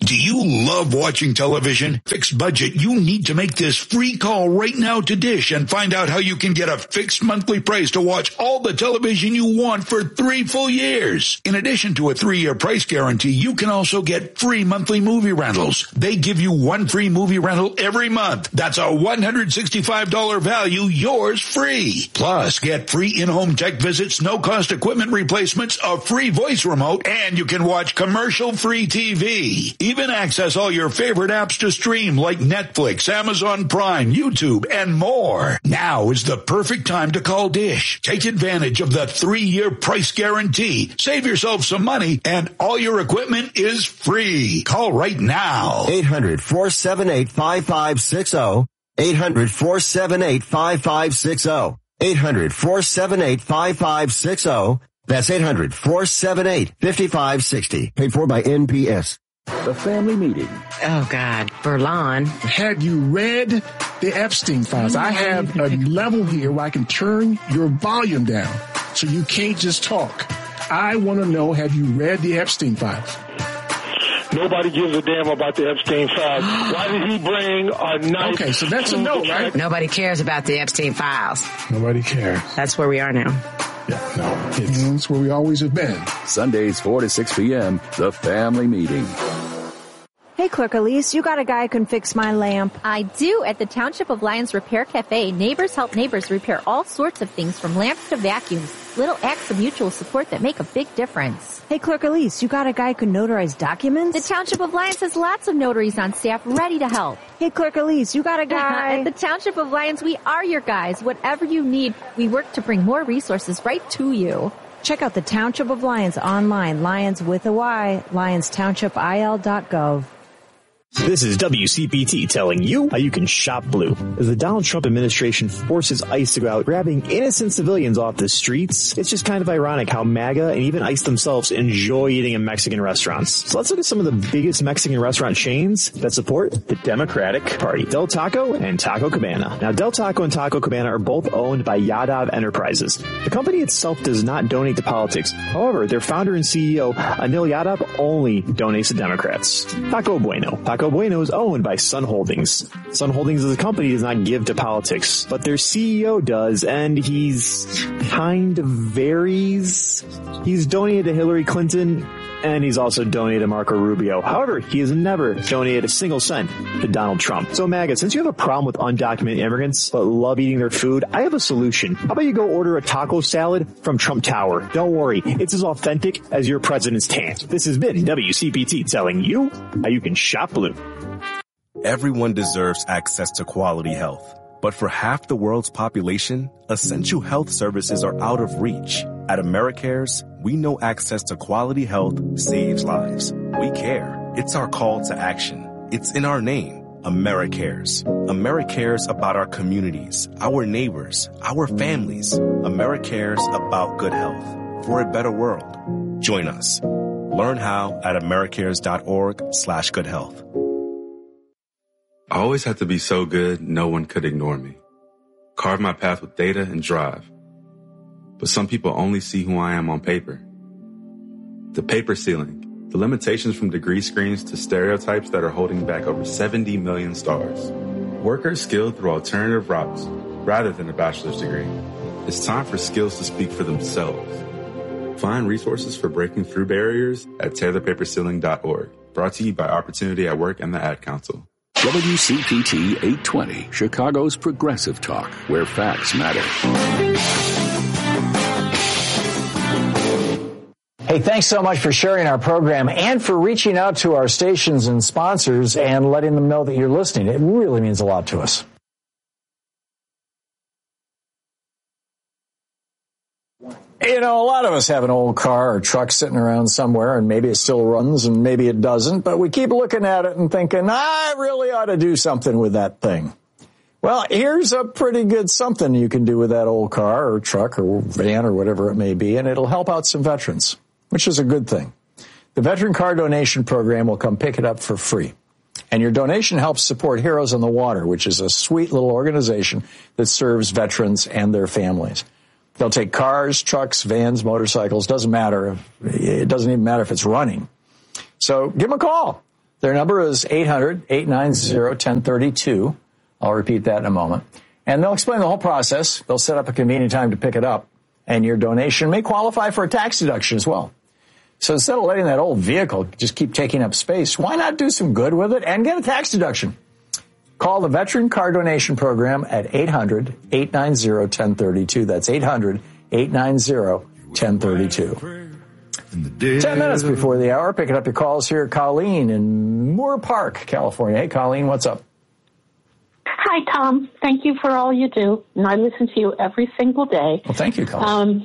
Do you love watching television? Fixed budget, you need to make this free call right now to Dish and find out how you can get a fixed monthly price to watch all the television you want for 3 full years. In addition to a 3-year price guarantee, you can also get free monthly movie rentals. They give you 1 free movie rental every month. That's a $165 value, yours free. Plus, get free in-home tech visits, no-cost equipment replacements, a free voice remote, and you can watch commercial-free TV. Even access all your favorite apps to stream like Netflix, Amazon Prime, YouTube, and more. Now is the perfect time to call Dish. Take advantage of the 3-year price guarantee. Save yourself some money, and all your equipment is free. Call right now. 800-478-5560. 800-478-5560. 800-478-5560. That's 800-478-5560. Paid for by NPS. The family meeting. Oh, God. Furlan. Have you read the Epstein files? I have a level here where I can turn your volume down so you can't just talk. I want to know, have you read the Epstein files? Nobody gives a damn about the Epstein files. Why did he bring a knife? Okay, so that's a no, right? Nobody cares about the Epstein files. Nobody cares. That's where we are now. Yeah, no, it's where we always have been. Sundays, 4 to 6 p.m., The Family Meeting. Hey, Clerk Elise, you got a guy who can fix my lamp. I do. At the Township of Lyons Repair Cafe, neighbors help neighbors repair all sorts of things from lamps to vacuums. Little acts of mutual support that make a big difference. Hey, Clerk Elise, you got a guy who can notarize documents? The Township of Lyons has lots of notaries on staff ready to help. Hey, Clerk Elise, you got a guy? At the Township of Lyons, we are your guys. Whatever you need, we work to bring more resources right to you. Check out the Township of Lyons online, Lyons with a Y, LyonsTownshipIL.gov. This is WCPT telling you how you can shop blue. As the Donald Trump administration forces ICE to go out grabbing innocent civilians off the streets, it's just kind of ironic how MAGA and even ICE themselves enjoy eating in Mexican restaurants. So let's look at some of the biggest Mexican restaurant chains that support the Democratic Party. Del Taco and Taco Cabana. Now, Del Taco and Taco Cabana are both owned by Yadav Enterprises. The company itself does not donate to politics. However, their founder and CEO, Anil Yadav, only donates to Democrats. Taco Bueno. Taco Bueno is owned by Sun Holdings. Sun Holdings as a company does not give to politics, but their CEO does, and he's kind of varies. He's donated to Hillary Clinton, and he's also donated to Marco Rubio. However, he has never donated a single cent to Donald Trump. So MAGA, since you have a problem with undocumented immigrants but love eating their food, I have a solution. How about you go order a taco salad from Trump Tower? Don't worry, it's as authentic as your president's tan. This has been WCPT telling you how you can shop blue. Everyone deserves access to quality health. But for half the world's population, essential health services are out of reach. At AmeriCares, we know access to quality health saves lives. We care. It's our call to action. It's in our name, AmeriCares. AmeriCares about our communities, our neighbors, our families. AmeriCares about good health for a better world. Join us. Learn how at americares.org/goodhealth. I always had to be so good, no one could ignore me. Carve my path with data and drive. But some people only see who I am on paper. The paper ceiling, the limitations from degree screens to stereotypes that are holding back over 70 million stars. Workers skilled through alternative routes rather than a bachelor's degree. It's time for skills to speak for themselves. Find resources for breaking through barriers at tearthepaperceiling.org. Brought to you by Opportunity at Work and the Ad Council. WCPT 820, Chicago's Progressive Talk, where facts matter. Hey, thanks so much for sharing our program and for reaching out to our stations and sponsors and letting them know that you're listening. It really means a lot to us. You know, a lot of us have an old car or truck sitting around somewhere, and maybe it still runs and maybe it doesn't, but we keep looking at it and thinking, I really ought to do something with that thing. Well, here's a pretty good something you can do with that old car or truck or van or whatever it may be, and it'll help out some veterans, which is a good thing. The Veteran Car Donation Program will come pick it up for free. And your donation helps support Heroes on the Water, which is a sweet little organization that serves veterans and their families. They'll take cars, trucks, vans, motorcycles, doesn't matter. It doesn't even matter if it's running. So give them a call. Their number is 800-890-1032. I'll repeat that in a moment. And they'll explain the whole process. They'll set up a convenient time to pick it up. And your donation may qualify for a tax deduction as well. So instead of letting that old vehicle just keep taking up space, why not do some good with it and get a tax deduction? Call the Veteran Car Donation Program at 800-890-1032. That's 800-890-1032. 10 minutes before the hour, picking up your calls here. Colleen in Moore Park, California. Hey, Colleen, what's up? Hi, Tom. Thank you for all you do. And I listen to you every single day. Well, thank you, Colleen.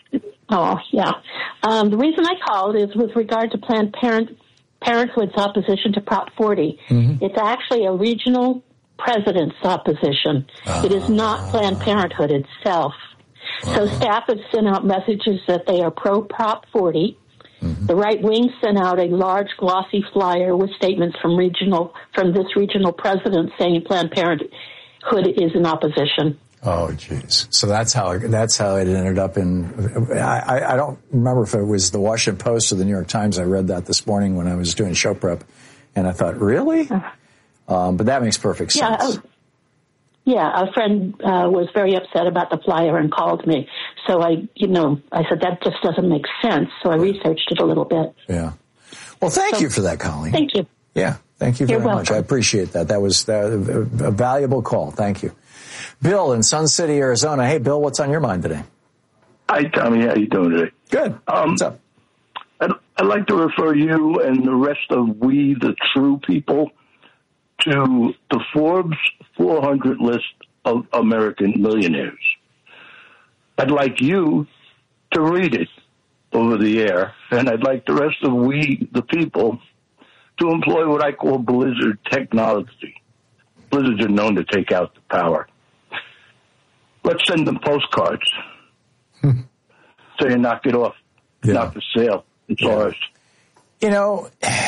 The reason I called is with regard to Planned Parenthood's opposition to Prop 40. Mm-hmm. It's actually a regional president's opposition. It is not Planned Parenthood itself. So staff has sent out messages that they are pro-Prop 40. Mm-hmm. The right wing sent out a large glossy flyer with statements from this regional president saying Planned Parenthood is in opposition. Oh, geez. So that's how it ended up in. I don't remember if it was the Washington Post or the New York Times. I read that this morning when I was doing show prep, and I thought, really? But that makes perfect sense. A friend was very upset about the flyer and called me. So I said that just doesn't make sense. So I researched it a little bit. Yeah. Well, thank you for that, Colleen. Thank you. Yeah. Thank you very much. I appreciate that. That was a valuable call. Thank you. Bill in Sun City, Arizona. Hey, Bill, what's on your mind today? Hi, Tommy. How you doing today? Good. What's up? I'd like to refer you and the rest of we, the true people, to the Forbes 400 list of American millionaires. I'd like you to read it over the air, and I'd like the rest of we, the people, to employ what I call blizzard technology. Blizzards are known to take out the power. Let's send them postcards. Saying, knock it off. Yeah. Not for sale. It's ours. You know,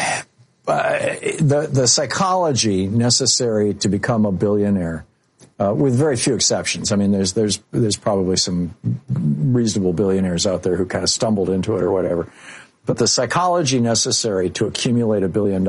the psychology necessary to become a billionaire, with very few exceptions. I mean, there's probably some reasonable billionaires out there who kind of stumbled into it or whatever. But the psychology necessary to accumulate $1 billion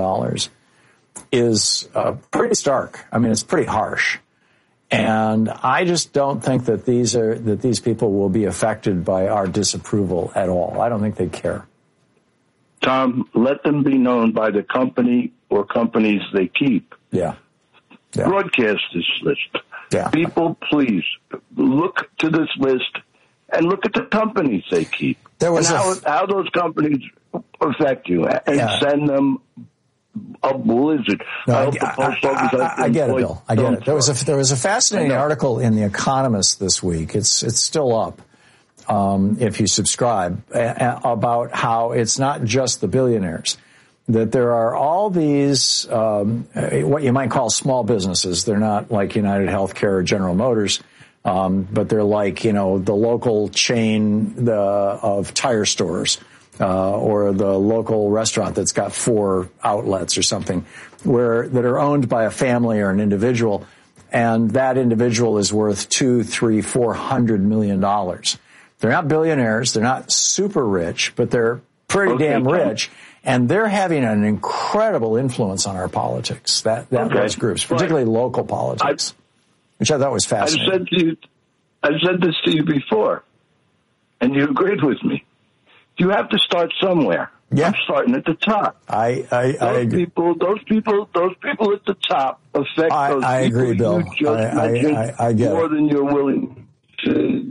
is pretty stark. I mean, it's pretty harsh. And I just don't think that these people will be affected by our disapproval at all. I don't think they care. Tom, let them be known by the company or companies they keep. Yeah. Broadcast this list. Yeah. People, please look to this list and look at the companies they keep. How those companies affect you, and send them a blizzard. No, I get it, Bill. I get it. There was a fascinating article in The Economist this week. It's still up. If you subscribe, about how it's not just the billionaires, that there are all these, what you might call small businesses. They're not like United Healthcare or General Motors, but they're like, the local chain of tire stores, or the local restaurant that's got 4 outlets or something, that are owned by a family or an individual, and that individual is worth $200, $300, $400 million. They're not billionaires. They're not super rich, but they're pretty damn rich. And they're having an incredible influence on our politics, those groups, particularly local politics, which I thought was fascinating. I've said this to you before, and you agreed with me. You have to start somewhere. Yeah. I'm starting at the top. I agree. Those people at the top affect those I people agree, Bill. You just mentioned I get more it. than you're willing to.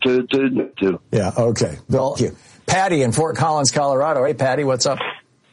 Yeah, okay. Bill, thank you. Patty in Fort Collins, Colorado. Hey, Patty, what's up?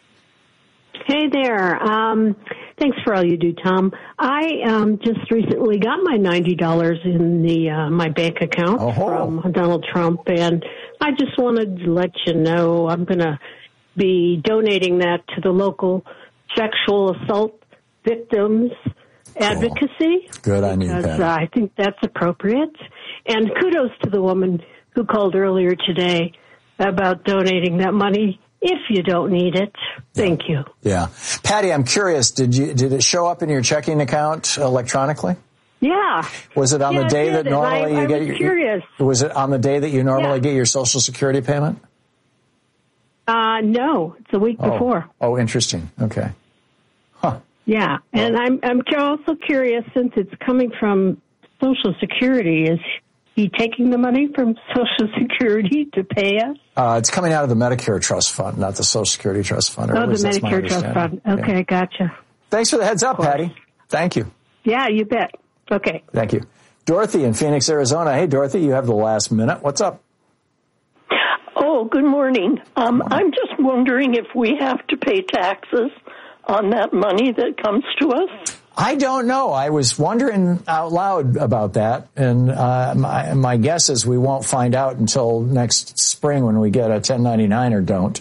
Hey there. Thanks for all you do, Tom. I just recently got my $90 in my bank account from Donald Trump, and I just wanted to let you know I'm going to be donating that to the local sexual assault victims advocacy. Good on you, Patty. I think that's appropriate. And kudos to the woman who called earlier today about donating that money if you don't need it. Thank you. Yeah. Patty, I'm curious, did it show up in your checking account electronically? Yeah. Was it on the day that normally you get your curious. Was it on the day that you normally get your Social Security payment? No, it's a week before. Oh, interesting. Okay. Yeah, and I'm also curious, since it's coming from Social Security, is he taking the money from Social Security to pay us? It's coming out of the Medicare Trust Fund, not the Social Security Trust Fund. Oh, the Medicare Trust Fund. Okay, yeah. Gotcha. Thanks for the heads up, Patty. Thank you. Yeah, you bet. Okay. Thank you. Dorothy in Phoenix, Arizona. Hey, Dorothy, you have the last minute. What's up? Oh, good morning. I'm just wondering if we have to pay taxes on that money that comes to us. I don't know. I was wondering out loud about that, and my guess is we won't find out until next spring when we get a 1099 or don't.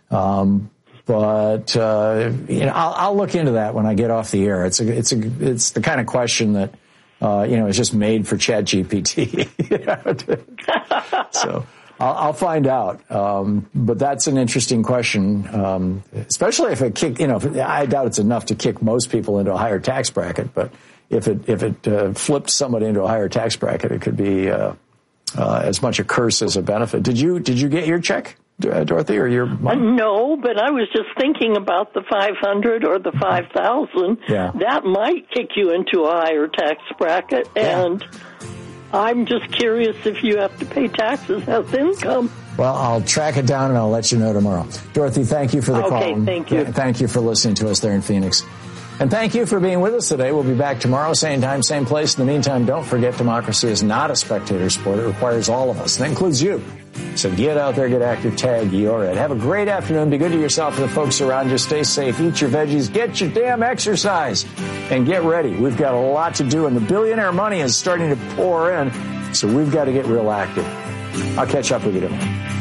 But I'll look into that when I get off the air. It's the kind of question that is just made for ChatGPT. So I'll find out. But that's an interesting question, especially if I doubt it's enough to kick most people into a higher tax bracket. But if it flipped somebody into a higher tax bracket, it could be as much a curse as a benefit. Did you get your check, Dorothy, or your mom? No, but I was just thinking about the 500 or the 5,000. Yeah. That might kick you into a higher tax bracket, and I'm just curious if you have to pay taxes as income. Well, I'll track it down and I'll let you know tomorrow. Dorothy, thank you for the call. Okay, thank you. Thank you for listening to us there in Phoenix. And thank you for being with us today. We'll be back tomorrow, same time, same place. In the meantime, don't forget democracy is not a spectator sport. It requires all of us. That includes you. So get out there, get active, tag your ed. Have a great afternoon. Be good to yourself and the folks around you. Stay safe. Eat your veggies. Get your damn exercise. And get ready. We've got a lot to do, and the billionaire money is starting to pour in, so we've got to get real active. I'll catch up with you tomorrow.